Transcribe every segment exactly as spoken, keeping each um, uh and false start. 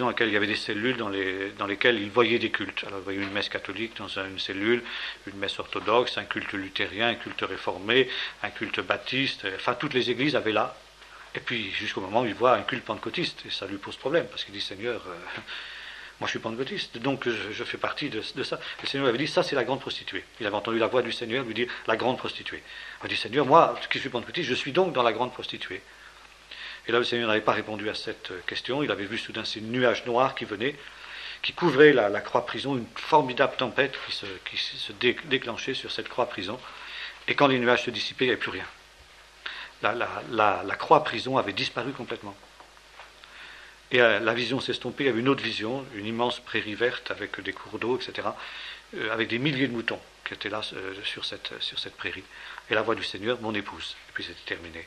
maisons dans lesquelles il y avait des cellules dans, les, dans lesquelles il voyait des cultes. Alors il voyait une messe catholique dans une cellule, une messe orthodoxe, un culte luthérien, un culte réformé, un culte baptiste, enfin toutes les églises avaient là. Et puis jusqu'au moment où il voit un culte pentecôtiste, et ça lui pose problème, parce qu'il dit, Seigneur, euh, moi je suis pentecôtiste, donc je, je fais partie de, de ça. Le Seigneur avait dit, ça c'est la grande prostituée. Il avait entendu la voix du Seigneur lui dire, la grande prostituée. Il a dit, Seigneur, moi qui suis pentecôtiste, je suis donc dans la grande prostituée. Et là, le Seigneur n'avait pas répondu à cette question. Il avait vu soudain ces nuages noirs qui venaient, qui couvraient la, la croix-prison, une formidable tempête qui se, qui se dé, déclenchait sur cette croix-prison. Et quand les nuages se dissipaient, il n'y avait plus rien. La, la, la, la croix-prison avait disparu complètement. Et euh, la vision s'estompait. Il y avait une autre vision, une immense prairie verte avec des cours d'eau, et cetera, euh, avec des milliers de moutons qui étaient là euh, sur, cette, sur cette prairie. Et la voix du Seigneur, mon épouse. Et puis c'était terminé.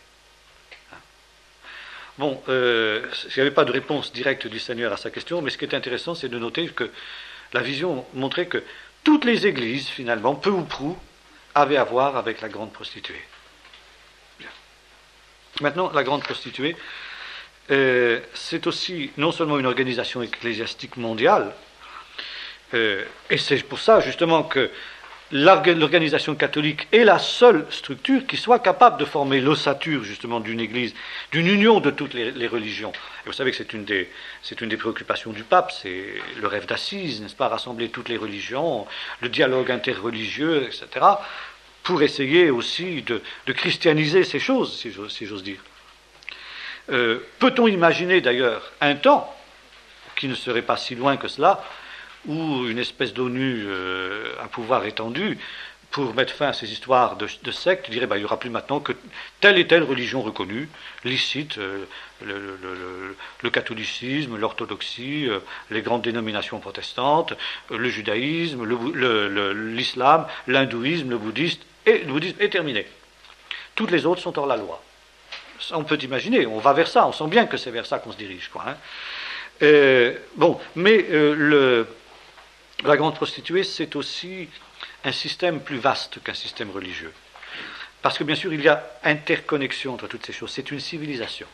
Bon, euh, il n'y avait pas de réponse directe du Seigneur à sa question, mais ce qui est intéressant, c'est de noter que la vision montrait que toutes les églises, finalement, peu ou prou, avaient à voir avec la grande prostituée. Bien. Maintenant, la grande prostituée, euh, c'est aussi non seulement une organisation ecclésiastique mondiale, euh, et c'est pour ça, justement, que l'organisation catholique est la seule structure qui soit capable de former l'ossature justement d'une église, d'une union de toutes les, les religions. Et vous savez que c'est une des, c'est une des préoccupations du pape, c'est le rêve d'Assise, n'est-ce pas, rassembler toutes les religions, le dialogue interreligieux, et cetera, pour essayer aussi de, de christianiser ces choses, si j'ose, si j'ose dire. Euh, peut-on imaginer d'ailleurs un temps, qui ne serait pas si loin que cela, ou une espèce d'ONU euh, à pouvoir étendu, pour mettre fin à ces histoires de, de sectes, dirait ben, il n'y aura plus maintenant que telle et telle religion reconnue, licite, euh, le, le, le, le catholicisme, l'orthodoxie, euh, les grandes dénominations protestantes, euh, le judaïsme, le, le, le, l'islam, l'hindouisme, le bouddhisme, et le bouddhisme est terminé. Toutes les autres sont hors la loi. Ça, on peut imaginer, on va vers ça, on sent bien que c'est vers ça qu'on se dirige, quoi. Hein. Euh, bon, mais euh, le La grande prostituée, c'est aussi un système plus vaste qu'un système religieux. Parce que bien sûr, il y a interconnexion entre toutes ces choses. C'est une civilisation.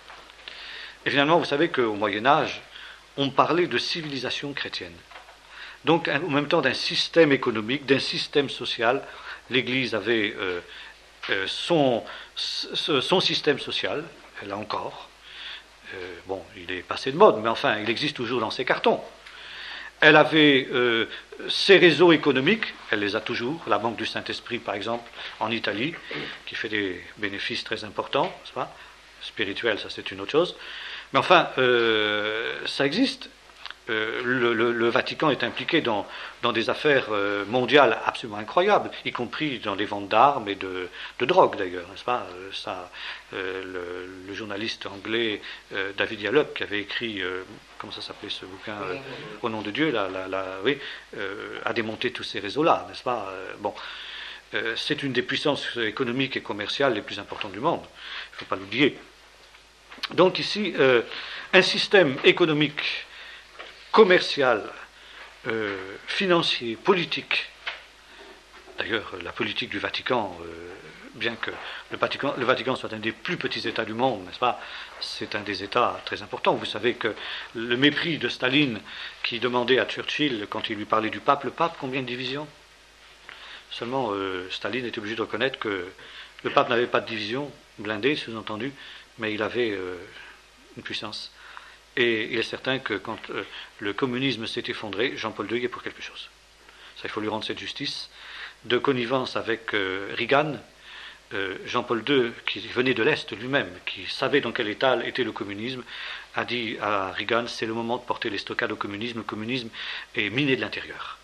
Et finalement, vous savez qu'au Moyen-Âge, on parlait de civilisation chrétienne. Donc, en même temps d'un système économique, d'un système social, l'Église avait euh, euh, son, son système social, elle a encore. Euh, bon, il est passé de mode, mais enfin, il existe toujours dans ses cartons. Elle avait euh, ses réseaux économiques, elle les a toujours, la Banque du Saint-Esprit par exemple, en Italie, qui fait des bénéfices très importants, n'est-ce pas ? Spirituels, ça c'est une autre chose. Mais enfin, euh, ça existe. Euh, le, le, le Vatican est impliqué dans, dans des affaires euh, mondiales absolument incroyables, y compris dans les ventes d'armes et de, de drogue d'ailleurs, n'est-ce pas ? euh, ça, euh, le, le journaliste anglais euh, David Yallop, qui avait écrit, euh, comment ça s'appelait ce bouquin, euh, Au nom de Dieu, la, la, la, oui, euh, a démonté tous ces réseaux-là, n'est-ce pas ? euh, Bon, euh, c'est une des puissances économiques et commerciales les plus importantes du monde, il ne faut pas l'oublier. Donc ici, euh, un système économique commercial, euh, financier, politique. D'ailleurs, la politique du Vatican, euh, bien que le Vatican, le Vatican soit un des plus petits États du monde, n'est-ce pas ? C'est un des États très importants. Vous savez que le mépris de Staline, qui demandait à Churchill, quand il lui parlait du pape, le pape, combien de divisions ? Seulement, euh, Staline était obligé de reconnaître que le pape n'avait pas de division, blindé, sous-entendu, mais il avait euh, une puissance. Et il est certain que quand euh, le communisme s'est effondré, Jean-Paul deux y est pour quelque chose. Ça, il faut lui rendre cette justice. De connivence avec euh, Reagan, euh, Jean-Paul deux, qui venait de l'Est lui-même, qui savait dans quel état était le communisme, a dit à Reagan, c'est le moment de porter les stockades au communisme, le communisme est miné de l'intérieur.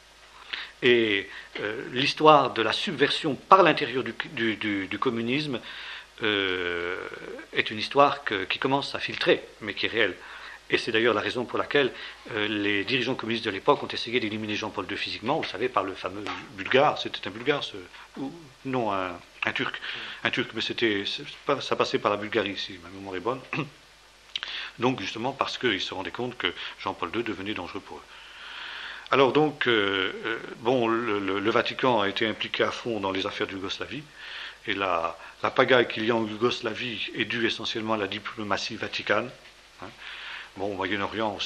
Et euh, l'histoire de la subversion par l'intérieur du, du, du, du communisme Euh, est une histoire que, qui commence à filtrer, mais qui est réelle. Et c'est d'ailleurs la raison pour laquelle euh, les dirigeants communistes de l'époque ont essayé d'éliminer Jean-Paul deux physiquement, vous savez, par le fameux Bulgare, c'était un Bulgare, ce, ou, non, un, un Turc, un Turc, mais c'était, pas, ça passait par la Bulgarie, si ma mémoire est bonne. Donc justement parce qu'ils se rendaient compte que Jean-Paul deux devenait dangereux pour eux. Alors donc, euh, bon, le, le, le Vatican a été impliqué à fond dans les affaires de Yougoslavie, et la, la pagaille qu'il y a en Yougoslavie est due essentiellement à la diplomatie vaticane. Hein. Bon, au Moyen-Orient,